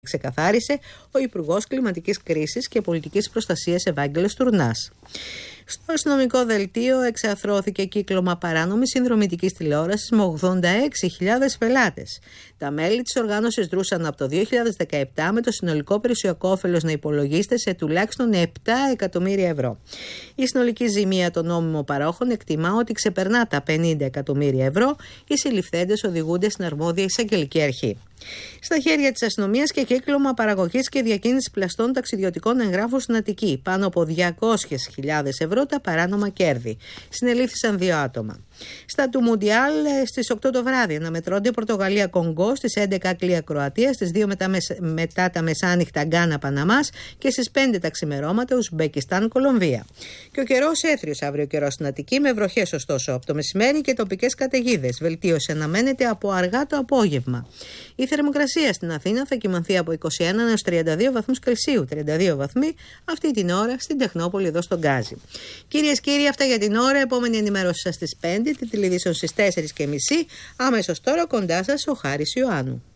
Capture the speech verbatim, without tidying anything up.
ξεκαθάρισε ο Υπουργός Κλιματικής Κρίσης και Πολιτικής Προστασίας Ευάγγελος Τουρνάς. Στο αστυνομικό δελτίο εξαθρώθηκε κύκλωμα παράνομης συνδρομητικής τηλεόρασης με ογδόντα έξι χιλιάδες πελάτες. Τα μέλη της οργάνωσης δρούσαν από το δύο χιλιάδες δεκαεπτά με το συνολικό περιουσιακό όφελος να υπολογίζεται σε τουλάχιστον επτά εκατομμύρια ευρώ. Η συνολική ζημία των νόμιμων παρόχων εκτιμά ότι ξεπερνά τα πενήντα εκατομμύρια ευρώ. Οι συλληφθέντες οδηγούνται στην αρμόδια εισαγγελική αρχή. Στα χέρια της αστυνομίας και κύκλωμα παραγωγής και διακίνησης πλαστών ταξιδιωτικών εγγράφων στην Αττική. Πάνω από διακόσιες χιλιάδες ευρώ τα παράνομα κέρδη. Συνελήφθησαν δύο άτομα. Στα του Μουντιάλ στις οκτώ το βράδυ αναμετρώνται Πορτογαλία-Κονγκό, στις έντεκα Αγγλία-Κροατία, στις δύο μετά, μετά τα μεσάνυχτα Γκάνα-Παναμάς και στις πέντε τα ξημερώματα Ουσμπεκιστάν-Κολομβία. Και ο καιρός έθριος αύριο καιρό στην Αττική με βροχές ωστόσο από το μεσημέρι και τοπικές καταιγίδες. Βελτίωση αναμένεται από αργά το απόγευμα. Η θερμοκρασία στην Αθήνα θα κυμανθεί από είκοσι ένα έως τριάντα δύο βαθμούς Κελσίου, τριάντα δύο βαθμοί αυτή την ώρα στην Τεχνόπολη εδώ στον Γκάζι. Κυρίες και κύριοι, αυτά για την ώρα. Επόμενη ενημέρωση σας στις πέντε, τη τηλεδιήσεων στις τέσσερις και μισή. Αμέσως τώρα κοντά σας ο Χάρης Ιωάννου.